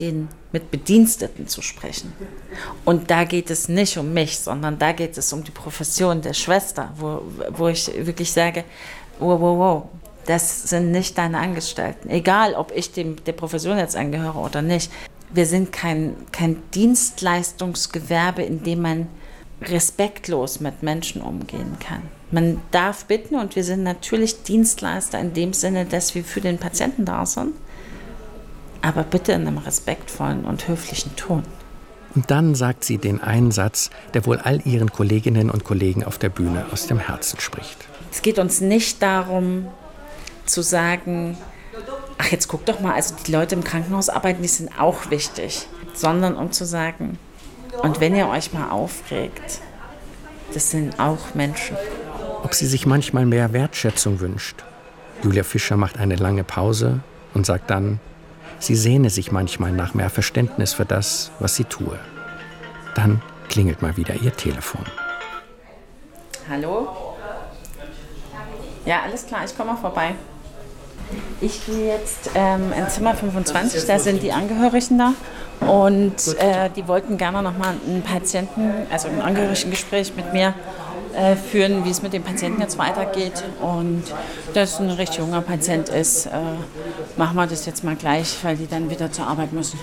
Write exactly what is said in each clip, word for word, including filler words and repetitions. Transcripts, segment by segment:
mit Bediensteten zu sprechen. Und da geht es nicht um mich, sondern da geht es um die Profession der Schwester, wo, wo ich wirklich sage, wow, wow, wow, das sind nicht deine Angestellten. Egal, ob ich dem, der Profession jetzt angehöre oder nicht. Wir sind kein, kein Dienstleistungsgewerbe, in dem man respektlos mit Menschen umgehen kann. Man darf bitten und wir sind natürlich Dienstleister in dem Sinne, dass wir für den Patienten da sind, aber bitte in einem respektvollen und höflichen Ton. Und dann sagt sie den einen Satz, der wohl all ihren Kolleginnen und Kollegen auf der Bühne aus dem Herzen spricht. Es geht uns nicht darum, zu sagen, ach, jetzt guck doch mal, also die Leute im Krankenhaus arbeiten, die sind auch wichtig, sondern um zu sagen, und wenn ihr euch mal aufregt, das sind auch Menschen. Ob sie sich manchmal mehr Wertschätzung wünscht. Julia Fischer macht eine lange Pause und sagt dann, sie sehne sich manchmal nach mehr Verständnis für das, was sie tue. Dann klingelt mal wieder ihr Telefon. Hallo? Ja, alles klar, ich komme mal vorbei. Ich gehe jetzt ähm, in Zimmer fünfundzwanzig, da sind die Angehörigen da. Und äh, die wollten gerne noch mal einen Patienten, also ein Angehörigengespräch mit mir äh, führen, wie es mit dem Patienten jetzt weitergeht. Und da es ein recht junger Patient ist, äh, machen wir das jetzt mal gleich, weil die dann wieder zur Arbeit müssen.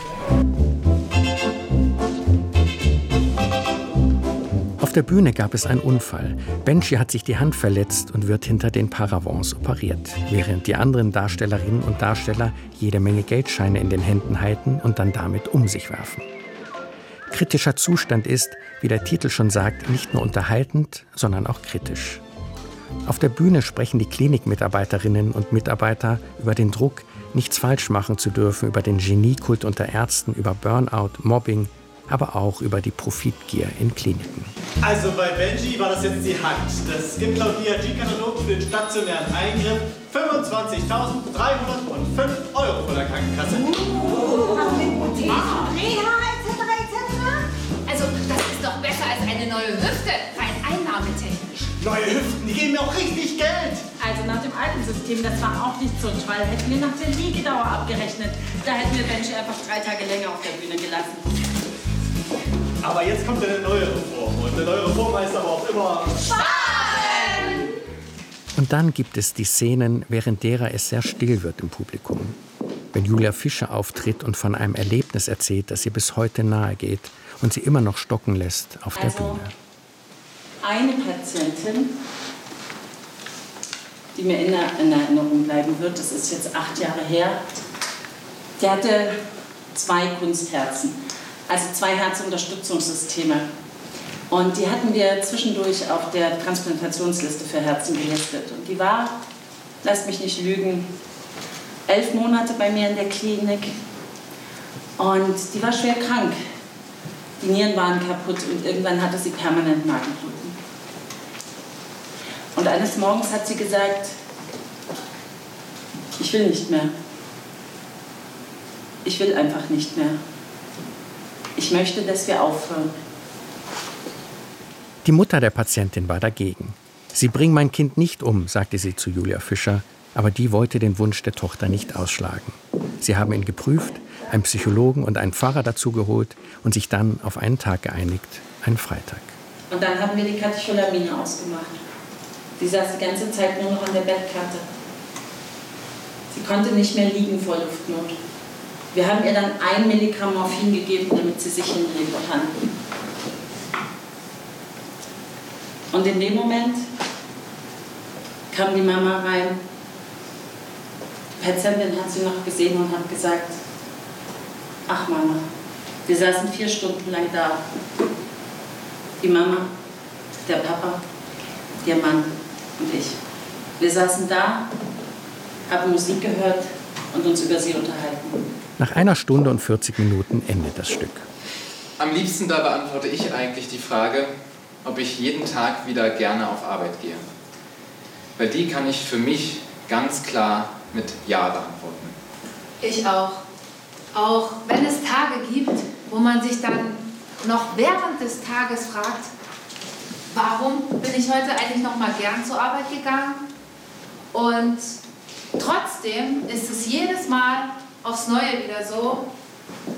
Auf der Bühne gab es einen Unfall. Benji hat sich die Hand verletzt und wird hinter den Paravents operiert, während die anderen Darstellerinnen und Darsteller jede Menge Geldscheine in den Händen halten und dann damit um sich werfen. Kritischer Zustand ist, wie der Titel schon sagt, nicht nur unterhaltend, sondern auch kritisch. Auf der Bühne sprechen die Klinikmitarbeiterinnen und Mitarbeiter über den Druck, nichts falsch machen zu dürfen, über den Geniekult unter Ärzten, über Burnout, Mobbing, aber auch über die Profitgier in Kliniken. Also bei Benji war das jetzt die Hand. Das gibt laut I A G-Katalog für den stationären Eingriff fünfundzwanzigtausenddreihundertfünf Euro von der Krankenkasse. Uh, Reha et cetera et cetera. Also das ist doch besser als eine neue Hüfte, rein einnahmetechnisch. Neue Hüften, die geben mir auch richtig Geld. Also nach dem alten System, das war auch nicht so ein Schwall. Hätten wir nach der Liegedauer abgerechnet, da hätten wir Benji einfach drei Tage länger auf der Bühne gelassen. Aber jetzt kommt eine neue Reform. Und eine neue Reform heißt aber auch immer Sparen! Und dann gibt es die Szenen, während derer es sehr still wird im Publikum. Wenn Julia Fischer auftritt und von einem Erlebnis erzählt, das ihr bis heute nahe geht und sie immer noch stocken lässt auf der also, Bühne. Eine Patientin, die mir in Erinnerung bleiben wird, das ist jetzt acht Jahre her, die hatte zwei Kunstherzen. Also zwei Herzunterstützungssysteme. Und die hatten wir zwischendurch auf der Transplantationsliste für Herzen gelistet. Und die war, lasst mich nicht lügen, elf Monate bei mir in der Klinik. Und die war schwer krank. Die Nieren waren kaputt und irgendwann hatte sie permanent Magenbluten. Und eines Morgens hat sie gesagt, ich will nicht mehr. Ich will einfach nicht mehr. Ich möchte, dass wir aufhören. Die Mutter der Patientin war dagegen. Sie bringen mein Kind nicht um, sagte sie zu Julia Fischer, aber die wollte den Wunsch der Tochter nicht ausschlagen. Sie haben ihn geprüft, einen Psychologen und einen Pfarrer dazugeholt und sich dann auf einen Tag geeinigt, einen Freitag. Und dann haben wir die Katecholamine ausgemacht. Sie saß die ganze Zeit nur noch an der Bettkante. Sie konnte nicht mehr liegen vor Luftnot. Wir haben ihr dann ein Milligramm Morphin gegeben, damit sie sich hinlegen kann. Und in dem Moment kam die Mama rein. Die Patientin hat sie noch gesehen und hat gesagt, ach Mama, wir saßen vier Stunden lang da. Die Mama, der Papa, der Mann und ich. Wir saßen da, haben Musik gehört und uns über sie unterhalten. Nach einer Stunde und vierzig Minuten endet das Stück. Am liebsten da beantworte ich eigentlich die Frage, ob ich jeden Tag wieder gerne auf Arbeit gehe. Weil die kann ich für mich ganz klar mit Ja beantworten. Ich auch. Auch wenn es Tage gibt, wo man sich dann noch während des Tages fragt, warum bin ich heute eigentlich noch mal gern zur Arbeit gegangen? Und trotzdem ist es jedes Mal aufs Neue wieder so,